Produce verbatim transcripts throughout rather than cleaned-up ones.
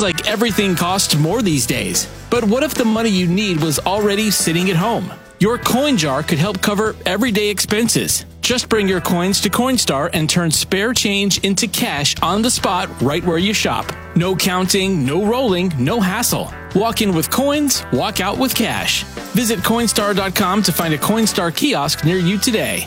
Seems like everything costs more these days. But what if the money you need was already sitting at home? Your coin jar could help cover everyday expenses. Just bring your coins to Coinstar and turn spare change into cash on the spot right where you shop. No counting, no rolling, no hassle. Walk in with coins, walk out with cash. Visit Coinstar dot com to find a Coinstar kiosk near you today.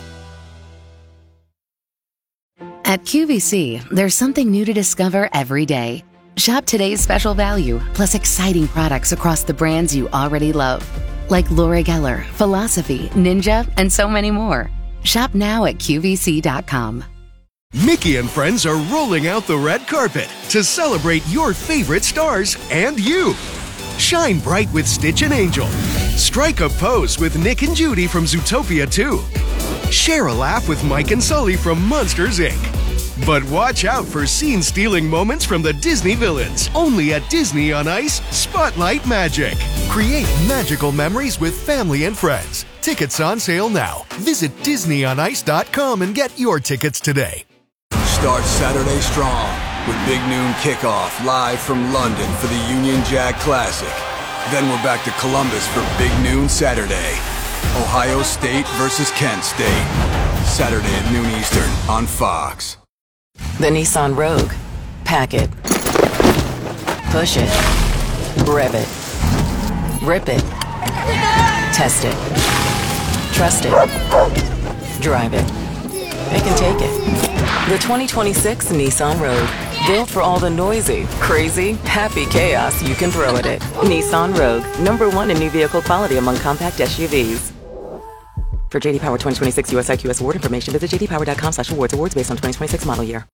At Q V C, there's something new to discover every day. Shop today's special value, plus exciting products across the brands you already love. Like Laura Geller, Philosophy, Ninja, and so many more. Shop now at Q V C dot com. Mickey and friends are rolling out the red carpet to celebrate your favorite stars and you. Shine bright with Stitch and Angel. Strike a pose with Nick and Judy from Zootopia two. Share a laugh with Mike and Sully from Monsters, Incorporated. But watch out for scene-stealing moments from the Disney villains. Only at Disney on Ice, Spotlight Magic. Create magical memories with family and friends. Tickets on sale now. Visit Disney on Ice dot com and get your tickets today. Start Saturday strong with Big Noon Kickoff live from London for the Union Jack Classic. Then we're back to Columbus for Big Noon Saturday. Ohio State versus Kent State. Saturday at noon Eastern on Fox. The Nissan Rogue. Pack it. Push it. Rev it. Rip it. Test it. Trust it. Drive it. It can take it. The twenty twenty-six Nissan Rogue. Built for all the noisy, crazy, happy chaos you can throw at it. Nissan Rogue. Number one in new vehicle quality among compact S U Vs. For J D Power twenty twenty-six U S I Q S award information, visit j d power dot com slash awards. Awards based on twenty twenty-six model year.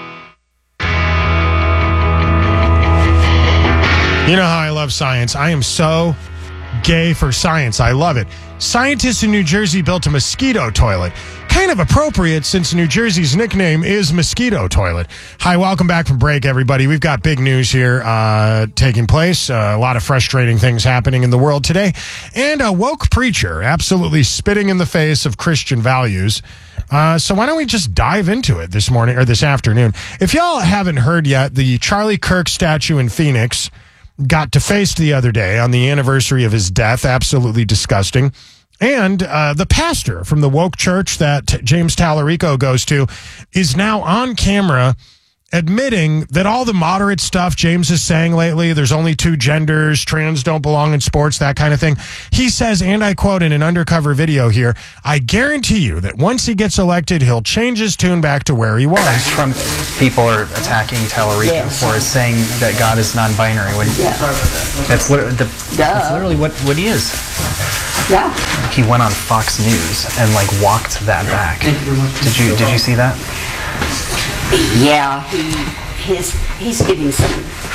You know how I love science. I am so gay for science. I love it. Scientists in New Jersey built a mosquito toilet. Kind of appropriate since New Jersey's nickname is Mosquito Toilet. Hi, welcome back from break, everybody. We've got big news here uh, taking place. Uh, a lot of frustrating things happening in the world today. And a woke preacher absolutely spitting in the face of Christian values. Uh, so why don't we just dive into it this morning or this afternoon? If y'all haven't heard yet, the Charlie Kirk statue in Phoenix got defaced the other day on the anniversary of his death. Absolutely disgusting. And uh, the pastor from the woke church that T- James Tallarico goes to is now on camera admitting that all the moderate stuff James is saying lately, there's only two genders, trans don't belong in sports, that kind of thing. He says, and I quote in an undercover video here, I guarantee you that once he gets elected, he'll change his tune back to where he was. Trump people are attacking Tallarico yes. for saying that God is non-binary. When yeah. That's, what, the, that's literally what, what he is. Yeah. He went on Fox News and like walked that back. Did you did you see that? Yeah, he his he's giving some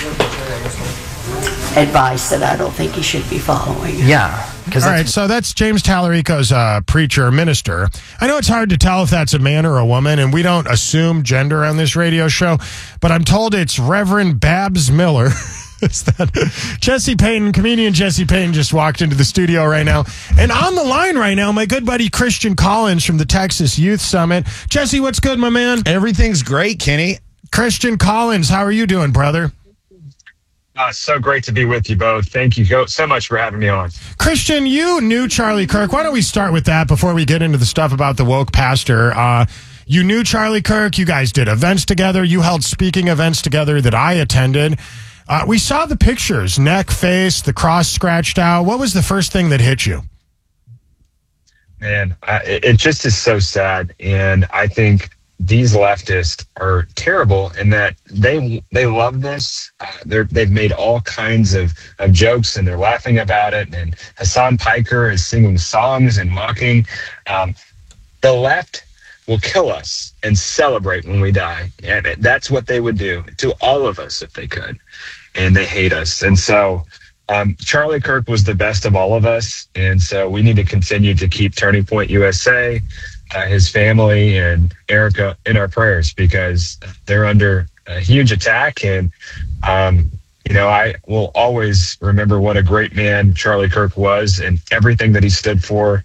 advice that I don't think he should be following. Yeah. All right, so that's James Tallarico's uh, preacher, minister. I know it's hard to tell if that's a man or a woman, and we don't assume gender on this radio show, but I'm told it's Reverend Babs Miller. Is that Jesse Payton, comedian Jesse Payton just walked into the studio right now. And on the line right now, my good buddy Christian Collins from the Texas Youth Summit. Jesse, what's good, my man? Everything's great, Kenny. Christian Collins, how are you doing, brother? Uh, so great to be with you both. Thank you so much for having me on. Christian, you knew Charlie Kirk. Why don't we start with that before we get into the stuff about the woke pastor? Uh, you knew Charlie Kirk. You guys did events together. You held speaking events together that I attended. Uh, we saw the pictures, neck, face, the cross scratched out. What was the first thing that hit you? Man, I, it just is so sad. And I think these leftists are terrible in that they they love this. Uh, they're, they've made all kinds of, of jokes and they're laughing about it. And Hassan Piker is singing songs and mocking. Um, the left will kill us and celebrate when we die. And that's what they would do to all of us if they could. And they hate us. And so um, Charlie Kirk was the best of all of us. And so we need to continue to keep Turning Point U S A, uh, his family, and Erica in our prayers because they're under a huge attack. And, um, you know, I will always remember what a great man Charlie Kirk was and everything that he stood for.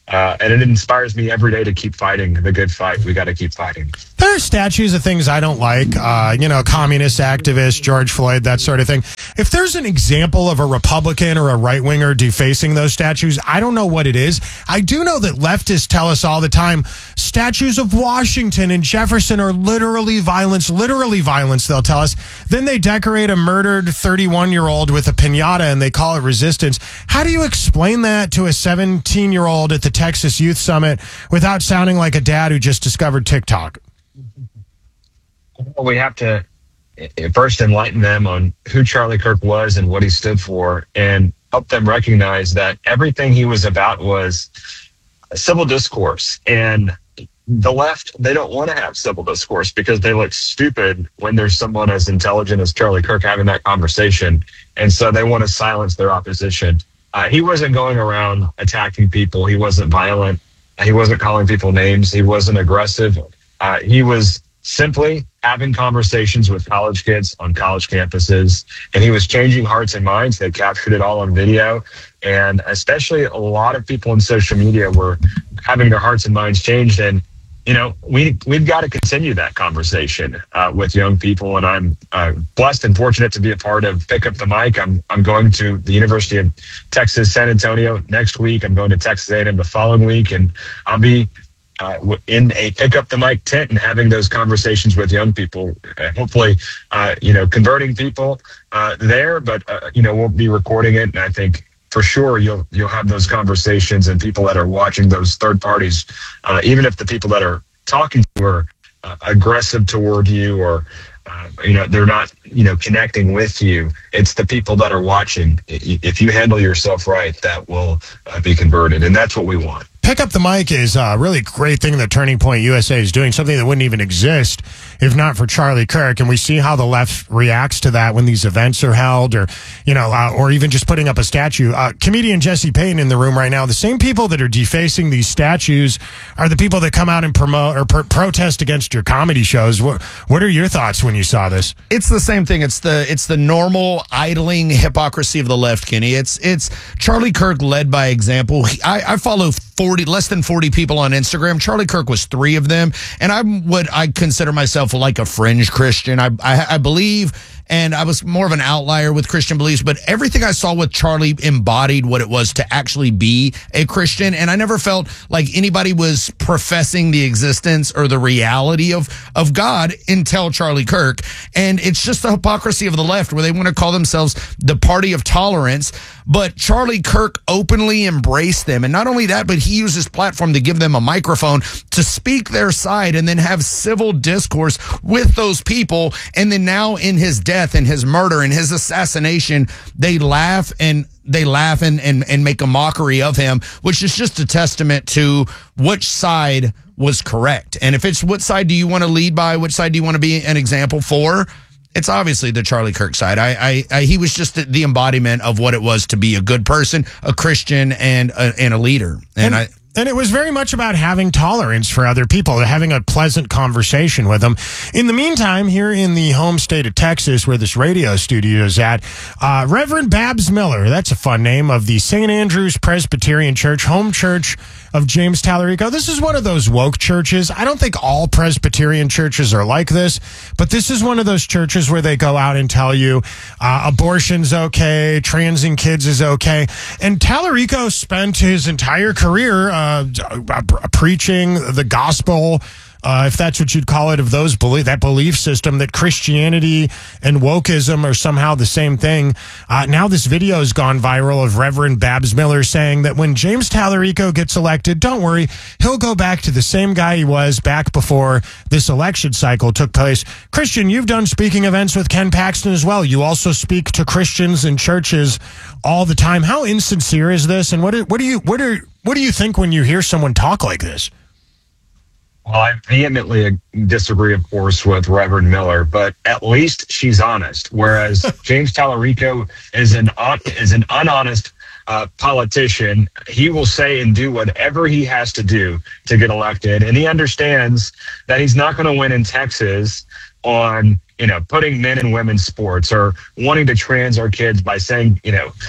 Uh, and it inspires me every day to keep fighting the good fight. We got to keep fighting. There are statues of things I don't like, uh, you know, communist activists, George Floyd, that sort of thing. If there's an example of a Republican or a right-winger defacing those statues, I don't know what it is. I do know that leftists tell us all the time, statues of Washington and Jefferson are literally violence, literally violence, they'll tell us. Then they decorate a murdered thirty-one-year-old with a piñata and they call it resistance. How do you explain that to a seventeen-year-old at the Texas Youth Summit without sounding like a dad who just discovered TikTok? We have to first enlighten them on who Charlie Kirk was and what he stood for, and help them recognize that everything he was about was civil discourse. And the left, they don't want to have civil discourse because they look stupid when there's someone as intelligent as Charlie Kirk having that conversation. And so they want to silence their opposition. Uh, he wasn't going around attacking people. He wasn't violent. He wasn't calling people names. He wasn't aggressive. Uh, he was simply having conversations with college kids on college campuses, and he was changing hearts and minds. They captured it all on video, and especially a lot of people in social media were having their hearts and minds changed. And you know, we we've got to continue that conversation uh, with young people. And I'm uh, blessed and fortunate to be a part of Pick Up the Mic. I'm I'm going to the University of Texas San Antonio next week. I'm going to Texas A and M the following week, and I'll be Uh, in a Pick Up the Mic tent and having those conversations with young people, uh, hopefully, uh, you know, converting people uh, there, but, uh, you know, we'll be recording it. And I think for sure you'll, you'll have those conversations, and people that are watching, those third parties, uh, even if the people that are talking to you are uh, aggressive toward you, or, uh, you know, they're not, you know, connecting with you. It's the people that are watching. If you handle yourself right, that will uh, be converted. And that's what we want. Pick Up the Mic is a really great thing that Turning Point U S A is doing, something that wouldn't even exist if not for Charlie Kirk. And we see how the left reacts to that when these events are held, or, you know, uh, or even just putting up a statue. Uh, comedian Jesse Payne in the room right now. The same people that are defacing these statues are the people that come out and promote or pr- protest against your comedy shows. What, what are your thoughts when you saw this? It's the same thing. It's the it's the normal idling hypocrisy of the left, Kenny. It's it's Charlie Kirk led by example. He, I, I follow forty less than forty people on Instagram. Charlie Kirk was three of them, and I'm what I consider myself like a fringe Christian. I I, I believe. And I was more of an outlier with Christian beliefs, but everything I saw with Charlie embodied what it was to actually be a Christian. And I never felt like anybody was professing the existence or the reality of, of God until Charlie Kirk. And it's just the hypocrisy of the left where they want to call themselves the party of tolerance. But Charlie Kirk openly embraced them. And not only that, but he used his platform to give them a microphone to speak their side and then have civil discourse with those people. And then now in his death, and his murder and his assassination, they laugh and they laugh and, and, and make a mockery of him, which is just a testament to which side was correct. And if it's what side do you want to lead by, which side do you want to be an example for, it's obviously the Charlie Kirk side. I, I, I he was just the embodiment of what it was to be a good person, a Christian, and a, and a leader. And, and I. And it was very much about having tolerance for other people, having a pleasant conversation with them. In the meantime, here in the home state of Texas, where this radio studio is at, uh, Reverend Babs Miller, that's a fun name, of the Saint Andrew's Presbyterian Church, home church of James Tallarico. This is one of those woke churches. I don't think all Presbyterian churches are like this, but this is one of those churches where they go out and tell you uh, abortion's okay, transing kids is okay. And Tallarico spent his entire career uh, Uh, preaching the gospel, uh, if that's what you'd call it, of those belief, that belief system that Christianity and wokeism are somehow the same thing. Uh, now this video has gone viral of Reverend Babs Miller saying that when James Tallarico gets elected, don't worry, he'll go back to the same guy he was back before this election cycle took place. Christian, you've done speaking events with Ken Paxton as well. You also speak to Christians in churches all the time. How insincere is this? And what do, what do you what are What do you think when you hear someone talk like this? Well, I vehemently disagree, of course, with Reverend Miller, but at least she's honest. Whereas James Tallarico is an is an unhonest uh, politician. He will say and do whatever he has to do to get elected, and he understands that he's not going to win in Texas on, you know, putting men and women's sports or wanting to trans our kids by saying, you know,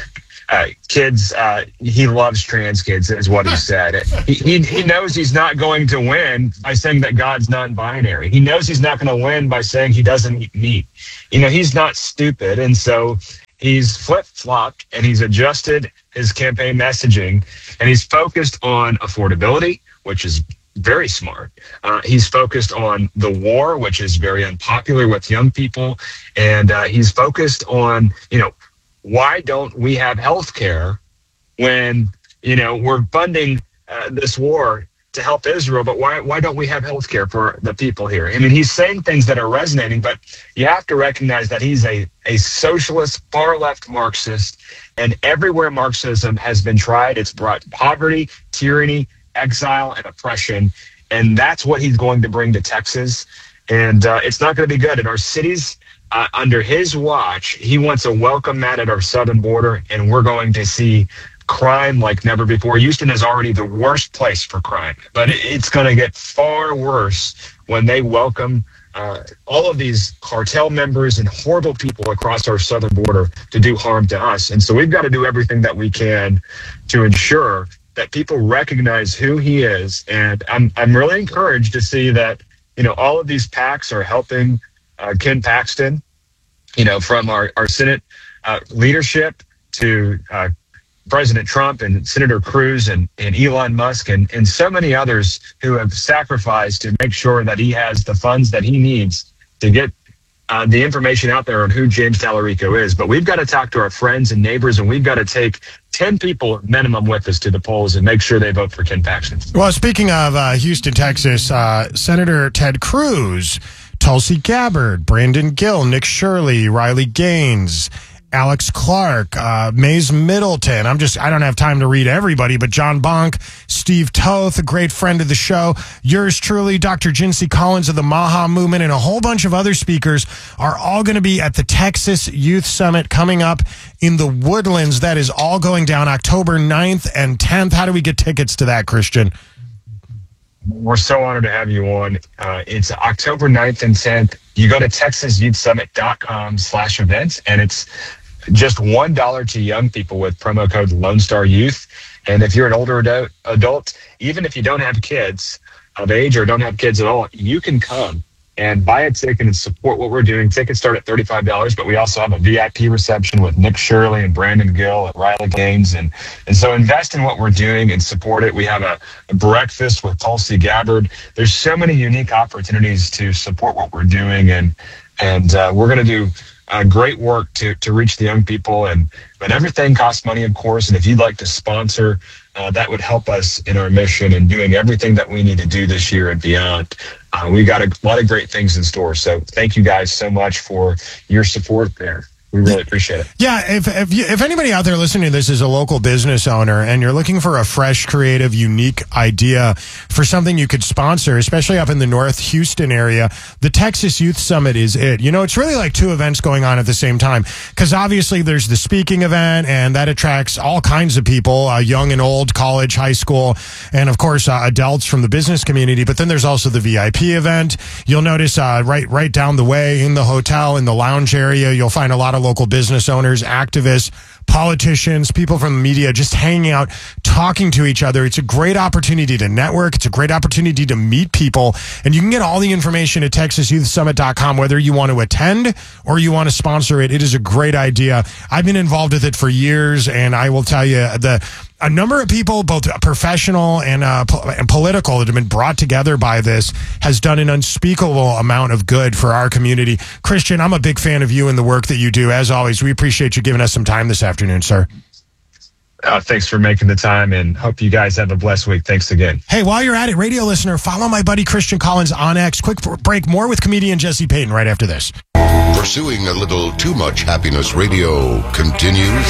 uh, kids, uh, he loves trans kids, is what he said. He, he, he knows he's not going to win by saying that God's non-binary. He knows he's not going to win by saying he doesn't eat meat. You know, he's not stupid. And so he's flip-flopped and he's adjusted his campaign messaging, and he's focused on affordability, which is very smart. Uh, he's focused on the war, which is very unpopular with young people. And uh, he's focused on, you know, why don't we have health care when, you know, we're funding uh, this war to help Israel, but why why don't we have health care for the people here? I mean, he's saying things that are resonating, but you have to recognize that he's a, a socialist, far-left Marxist, and everywhere Marxism has been tried, it's brought poverty, tyranny, exile, and oppression, and that's what he's going to bring to Texas. And uh, it's not going to be good in our cities. Uh, under his watch, he wants a welcome mat at our southern border, and we're going to see crime like never before. Houston is already the worst place for crime, but it, it's going to get far worse when they welcome uh, all of these cartel members and horrible people across our southern border to do harm to us. And so we've got to do everything that we can to ensure that people recognize who he is. And I'm I'm really encouraged to see that, you know, all of these PACs are helping uh, Ken Paxton, you know, from our, our Senate uh, leadership to uh, President Trump and Senator Cruz and, and Elon Musk and, and so many others who have sacrificed to make sure that he has the funds that he needs to get uh, the information out there on who James Tallarico is. But we've got to talk to our friends and neighbors, and we've got to take ten people minimum with us to the polls and make sure they vote for Ken Paxton. Well, speaking of uh, Houston, Texas, uh, Senator Ted Cruz, Tulsi Gabbard, Brandon Gill, Nick Shirley, Riley Gaines, Alex Clark, uh, Mays Middleton. I'm just, I don't have time to read everybody, but John Bonk, Steve Toth, a great friend of the show, yours truly, Doctor Jinsey Collins of the Maha Movement, and a whole bunch of other speakers are all going to be at the Texas Youth Summit coming up in the Woodlands. That is all going down October ninth and tenth. How do we get tickets to that, Christian? We're so honored to have you on. Uh, it's October ninth and tenth. You go to texas youth summit dot com slash events, and it's just one dollar to young people with promo code Lone Star Youth. And if you're an older adult, adult, even if you don't have kids of age or don't have kids at all, you can come and buy a ticket and support what we're doing. Tickets start at thirty-five dollars, but we also have a V I P reception with Nick Shirley and Brandon Gill at Riley Gaines. And, and so invest in what we're doing and support it. We have a, a breakfast with Tulsi Gabbard. There's so many unique opportunities to support what we're doing. And, and uh, we're going to do uh, great work to, to reach the young people. And but everything costs money, of course. And if you'd like to sponsor, uh, that would help us in our mission and doing everything that we need to do this year and beyond. Uh, we got a lot of great things in store. So thank you guys so much for your support there. We really appreciate it. Yeah, if if, you, if anybody out there listening to this is a local business owner and you're looking for a fresh, creative, unique idea for something you could sponsor, especially up in the North Houston area, the Texas Youth Summit is it. You know, it's really like two events going on at the same time, because obviously there's the speaking event, and that attracts all kinds of people, uh, young and old, college, high school, and of course uh, adults from the business community. But then there's also the V I P event. You'll notice uh, right right down the way in the hotel, in the lounge area, you'll find a lot of local business owners, activists, politicians, people from the media just hanging out, talking to each other. It's a great opportunity to network. It's a great opportunity to meet people. And you can get all the information at texas youth summit dot com, whether you want to attend or you want to sponsor it. It is a great idea. I've been involved with it for years, and I will tell you, the a number of people, both professional and, uh, po- and political, that have been brought together by this has done an unspeakable amount of good for our community. Christian, I'm a big fan of you and the work that you do. As always, we appreciate you giving us some time this afternoon, sir. Uh, thanks for making the time, and hope you guys have a blessed week. Thanks again. Hey, while you're at it, radio listener, follow my buddy Christian Collins on X. Quick break, more with comedian Jesse Payton right after this. Pursuing a little too much happiness radio continues.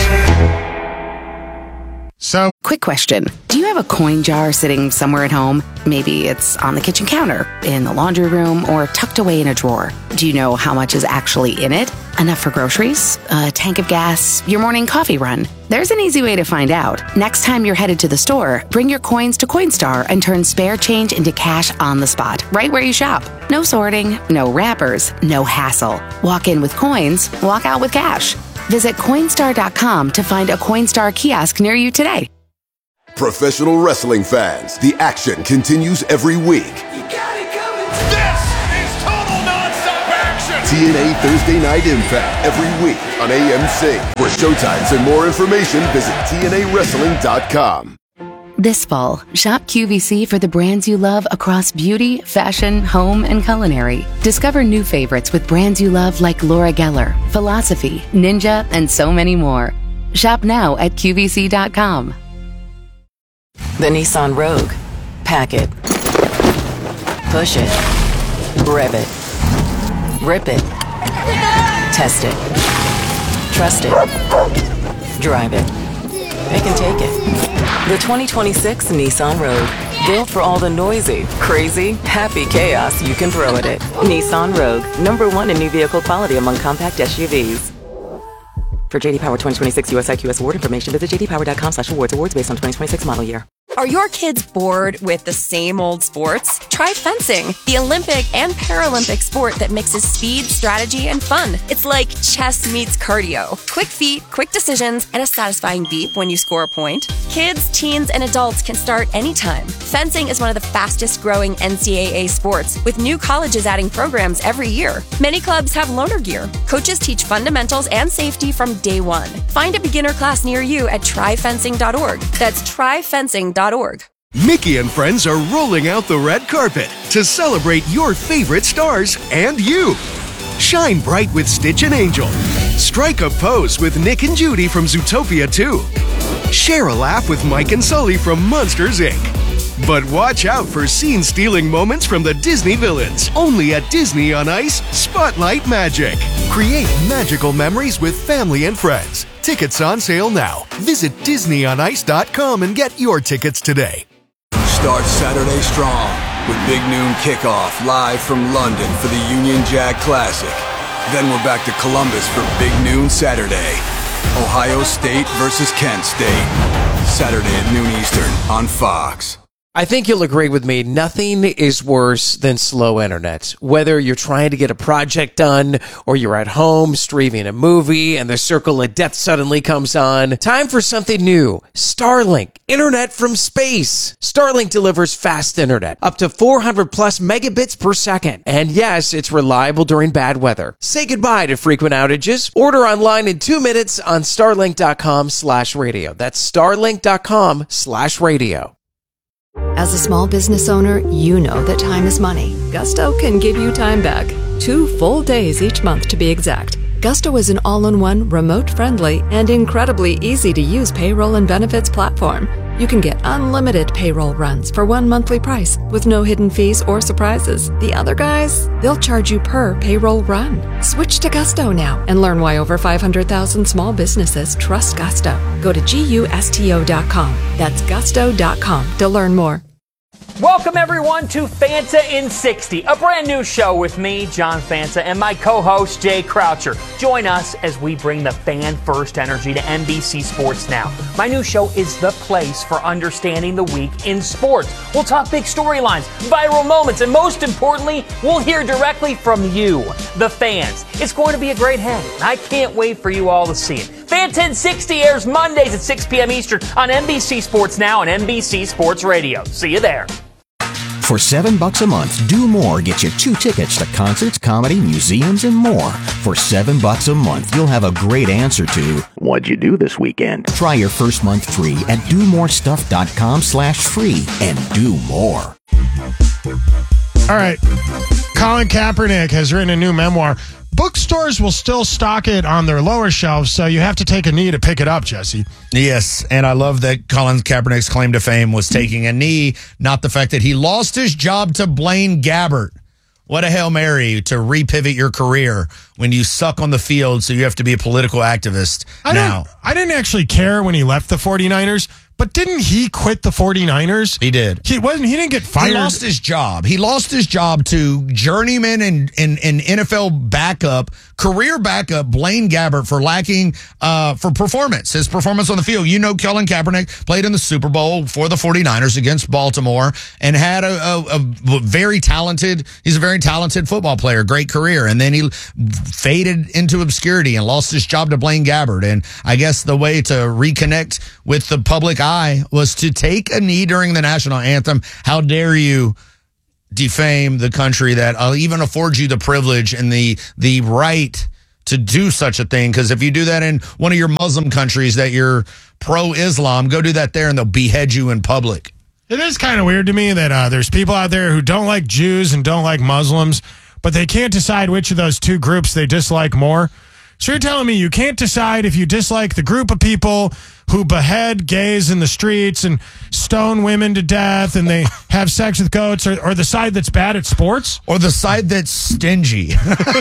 So, quick question. Do you have a coin jar sitting somewhere at home? Maybe it's on the kitchen counter, in the laundry room, or tucked away in a drawer. Do you know how much is actually in it? Enough for groceries, a tank of gas, your morning coffee run? There's an easy way to find out. Next time you're headed to the store, bring your coins to Coinstar and turn spare change into cash on the spot, right where you shop. No sorting, no wrappers, no hassle. Walk in with coins, walk out with cash. Visit Coinstar dot com to find a Coinstar kiosk near you today. Professional wrestling fans, the action continues every week. You got it coming. This is total nonstop action. T N A Thursday Night Impact every week on A M C. For showtimes and more information, visit T N A wrestling dot com. This fall, shop Q V C for the brands you love across beauty, fashion, home, and culinary. Discover new favorites with brands you love like Laura Geller, Philosophy, Ninja, and so many more. Shop now at Q V C dot com. The Nissan Rogue. Pack it. Push it. Rev it. Rip it. Test it. Trust it. Drive it. It can take it. The twenty twenty-six Nissan Rogue. Built for all the noisy, crazy, happy chaos you can throw at it. Nissan Rogue. Number one in new vehicle quality among compact S U Vs. For J D Power twenty twenty-six U S I Q S award information, visit j d power dot com slash awards. Awards based on twenty twenty-six model year. Are your kids bored with the same old sports? Try fencing, the Olympic and Paralympic sport that mixes speed, strategy, and fun. It's like chess meets cardio. Quick feet, quick decisions, and a satisfying beep when you score a point. Kids, teens, and adults can start anytime. Fencing is one of the fastest growing N C double A sports, with new colleges adding programs every year. Many clubs have loaner gear. Coaches teach fundamentals and safety from day one. Find a beginner class near you at try fencing dot org. That's try fencing dot org. Mickey and friends are rolling out the red carpet to celebrate your favorite stars and you. Shine bright with Stitch and Angel. Strike a pose with Nick and Judy from Zootopia two. Share a laugh with Mike and Sully from Monsters, Incorporated. But watch out for scene-stealing moments from the Disney villains. Only at Disney on Ice, Spotlight Magic. Create magical memories with family and friends. Tickets on sale now. Visit disney on ice dot com and get your tickets today. Start Saturday strong with Big Noon Kickoff live from London for the Union Jack Classic. Then we're back to Columbus for Big Noon Saturday. Ohio State versus Kent State. Saturday at noon Eastern on Fox. I think you'll agree with me, nothing is worse than slow internet. Whether you're trying to get a project done or you're at home streaming a movie and the circle of death suddenly comes on, time for something new. Starlink, internet from space. Starlink delivers fast internet, up to four hundred plus megabits per second. And yes, it's reliable during bad weather. Say goodbye to frequent outages. Order online in two minutes on starlink dot com slash radio. That's starlink dot com slash radio. As a small business owner, you know that time is money. Gusto can give you time back. Two full days each month to be exact. Gusto is an all-in-one, remote-friendly, and incredibly easy-to-use payroll and benefits platform. You can get unlimited payroll runs for one monthly price with no hidden fees or surprises. The other guys, they'll charge you per payroll run. Switch to Gusto now and learn why over five hundred thousand small businesses trust Gusto. Go to gusto dot com. That's gusto dot com to learn more. Welcome, everyone, to Fanta in sixty, a brand new show with me, John Fanta, and my co-host, Jay Croucher. Join us as we bring the fan-first energy to N B C Sports Now. My new show is the place for understanding the week in sports. We'll talk big storylines, viral moments, and most importantly, we'll hear directly from you, the fans. It's going to be a great hang, and I can't wait for you all to see it. Fanta in sixty airs Mondays at six p.m. Eastern on N B C Sports Now and N B C Sports Radio. See you there. For seven bucks a month, Do More gets you two tickets to concerts, comedy, museums, and more. For seven bucks a month, you'll have a great answer to what'd you do this weekend? Try your first month free at do more stuff dot com slash free and do more. All right. Colin Kaepernick has written a new memoir. Bookstores will still stock it on their lower shelves, so you have to take a knee to pick it up, Jesse. Yes, and I love that Colin Kaepernick's claim to fame was taking a knee, not the fact that he lost his job to Blaine Gabbert. What a Hail Mary to repivot your career when you suck on the field, so you have to be a political activist I now. Didn't, I didn't actually care when he left the 49ers, But didn't he quit the 49ers? He did. He wasn't. He didn't get fired. He lost his job. He lost his job to journeyman and, and, and N F L backup, career backup Blaine Gabbert for lacking uh, for performance. His performance on the field. You know, Colin Kaepernick played in the Super Bowl for the 49ers against Baltimore and had a, a, a very talented. He's a very talented football player. Great career, and then he faded into obscurity and lost his job to Blaine Gabbert. And I guess the way to reconnect with the public eye was to take a knee during the national anthem. How dare you defame the country that uh, even affords you the privilege and the the right to do such a thing? Because if you do that in one of your Muslim countries that you're pro-Islam, go do that there and they'll behead you in public. It is kind of weird to me that uh, there's people out there who don't like Jews and don't like Muslims, but they can't decide which of those two groups they dislike more. So you're telling me you can't decide if you dislike the group of people who behead gays in the streets and stone women to death and they have sex with goats, or, or the side that's bad at sports? Or the side that's stingy.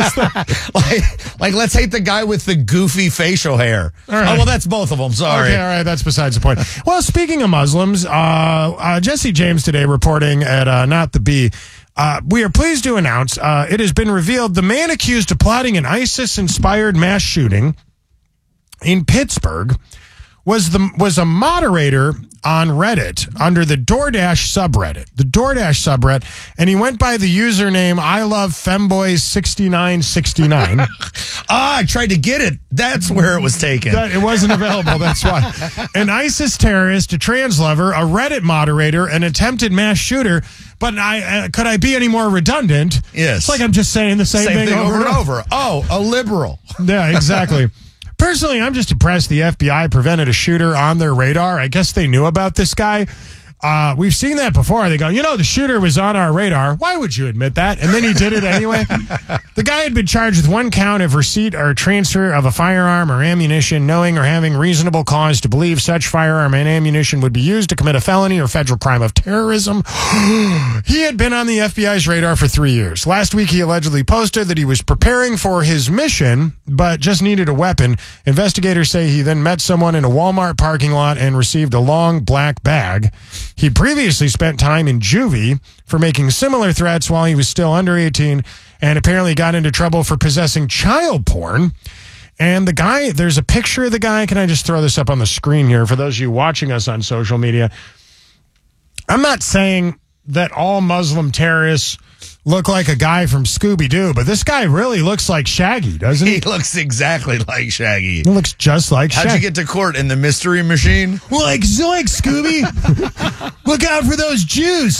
like, like, let's hate the guy with the goofy facial hair. All right. Oh, well, that's both of them. Sorry. Okay, all right, that's besides the point. Well, speaking of Muslims, uh, uh, Jesse James today reporting at uh, Not the Bee. Uh, we are pleased to announce uh, it has been revealed the man accused of plotting an ISIS-inspired mass shooting in Pittsburgh was the was a moderator on Reddit under the DoorDash subreddit, the DoorDash subreddit, and he went by the username I love femboys sixty-nine sixty-nine. Ah, I tried to get it. That's where it was taken. That, it wasn't available. That's why. An ISIS terrorist, a trans lover, a Reddit moderator, an attempted mass shooter. But I uh, could I be any more redundant? Yes. It's like I'm just saying the same, Same thing, thing over, over and over. Oh, a liberal. Yeah, exactly. Personally, I'm just impressed the F B I prevented a shooter on their radar. I guess they knew about this guy. Uh, we've seen that before. They go, you know, the shooter was on our radar. Why would you admit that? And then he did it anyway. The guy had been charged with one count of receipt or transfer of a firearm or ammunition, knowing or having reasonable cause to believe such firearm and ammunition would be used to commit a felony or federal crime of terrorism. He had been on the F B I's radar for three years. Last week, he allegedly posted that he was preparing for his mission, but just needed a weapon. Investigators say he then met someone in a Walmart parking lot and received a long black bag. He previously spent time in juvie for making similar threats while he was still under eighteen and apparently got into trouble for possessing child porn. And the guy, there's a picture of the guy. Can I just throw this up on the screen here for those of you watching us on social media? I'm not saying that all Muslim terrorists look like a guy from Scooby-Doo, but this guy really looks like Shaggy, doesn't he? He looks exactly like Shaggy. He looks just like Shaggy. How'd you get to court? In the mystery machine? Like Zoink, Scooby. Look out for those Jews.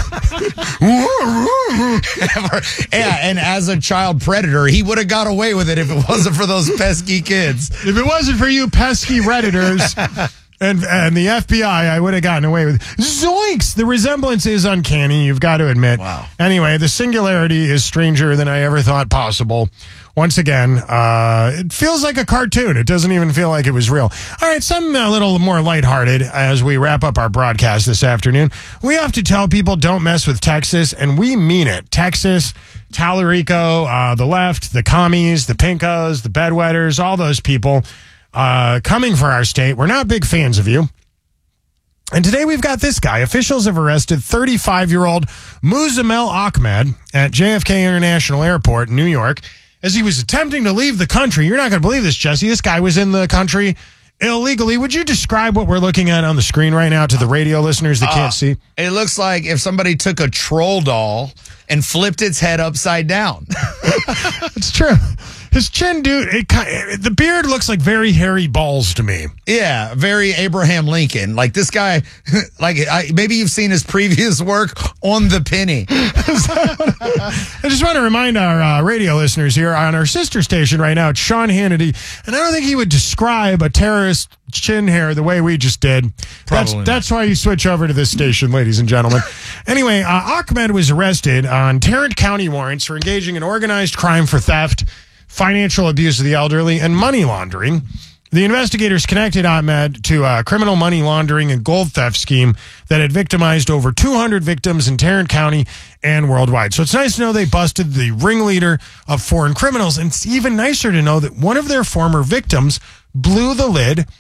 Yeah, and as a child predator, he would have got away with it if it wasn't for those pesky kids. If it wasn't for you pesky Redditors and and the F B I, I would have gotten away with it. Zoinks! The resemblance is uncanny, you've got to admit. Wow. Anyway, the singularity is stranger than I ever thought possible. Once again, uh, it feels like a cartoon. It doesn't even feel like it was real. All right, something a little more lighthearted as we wrap up our broadcast this afternoon. We have to tell people don't mess with Texas, and we mean it. Texas, Tallarico, uh, the left, the commies, the pinkos, the bedwetters, all those people uh, coming for our state. We're not big fans of you. And today we've got this guy. Officials have arrested thirty-five-year-old Muzammel Ahmed at J F K International Airport in New York as he was attempting to leave the country. You're not going to believe this, Jesse. This guy was in the country illegally. Would you describe what we're looking at on the screen right now to the radio listeners that can't uh, see? It looks like if somebody took a troll doll and flipped its head upside down. It's true. His chin, dude, it, it, the beard looks like very hairy balls to me. Yeah, very Abraham Lincoln. Like this guy, like I, maybe you've seen his previous work on the penny. I just want to remind our uh, radio listeners here on our sister station right now, it's Sean Hannity, and I don't think he would describe a terrorist chin hair the way we just did. That's, that's why you switch over to this station, ladies and gentlemen. Anyway, uh, Ahmed was arrested on Tarrant County warrants for engaging in organized crime for theft, financial abuse of the elderly, and money laundering. The investigators connected Ahmed to a criminal money laundering and gold theft scheme that had victimized over two hundred victims in Tarrant County and worldwide. So it's nice to know they busted the ringleader of foreign criminals. And it's even nicer to know that one of their former victims blew the lid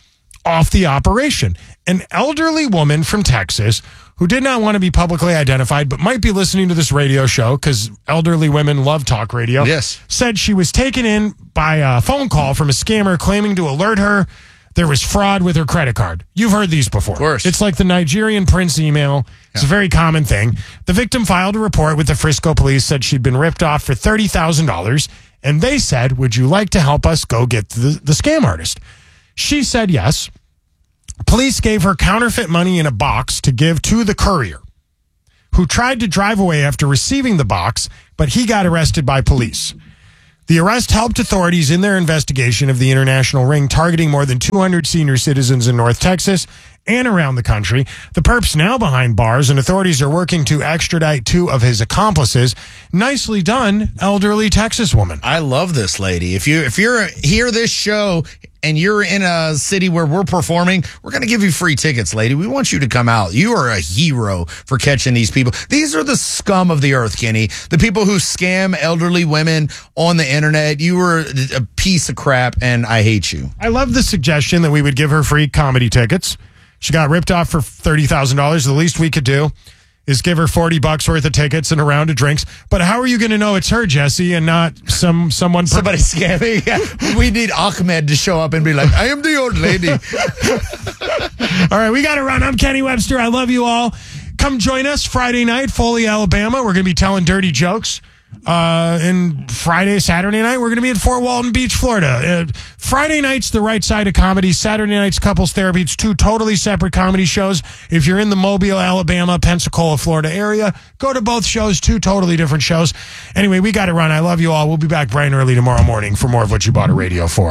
off the operation. An elderly woman from Texas who did not want to be publicly identified, but might be listening to this radio show because elderly women love talk radio. Yes. Said she was taken in by a phone call from a scammer claiming to alert her there was fraud with her credit card. You've heard these before. Of course. It's like the Nigerian prince email. It's yeah. a very common thing. The victim filed a report with the Frisco police, said she'd been ripped off for thirty thousand dollars. And they said, would you like to help us go get the, the scam artist? She said yes. Police gave her counterfeit money in a box to give to the courier, who tried to drive away after receiving the box, but he got arrested by police. The arrest helped authorities in their investigation of the international ring targeting more than two hundred senior citizens in North Texas and around the country. The perp's now behind bars, and authorities are working to extradite two of his accomplices. Nicely done, elderly Texas woman. I love this lady. If you if you're hear this show and you're in a city where we're performing, we're going to give you free tickets, lady. We want you to come out. You are a hero for catching these people. These are the scum of the earth, Kenny. The people who scam elderly women on the internet. You are a piece of crap, and I hate you. I love the suggestion that we would give her free comedy tickets. She got ripped off for thirty thousand dollars. The least we could do is give her forty bucks worth of tickets and a round of drinks. But how are you going to know it's her, Jesse, and not some someone? Somebody scamming? Yeah. We need Ahmed to show up and be like, I am the old lady. All right, we got to run. I'm Kenny Webster. I love you all. Come join us Friday night, Foley, Alabama. We're going to be telling dirty jokes. Uh, and Friday, Saturday night, we're going to be at Fort Walton Beach, Florida. Uh, Friday night's The Right Side of Comedy. Saturday night's Couples Therapy. It's two totally separate comedy shows. If you're in the Mobile, Alabama, Pensacola, Florida area, go to both shows, two totally different shows. Anyway, we got to run. I love you all. We'll be back bright and early tomorrow morning for more of What You Bought a Radio For.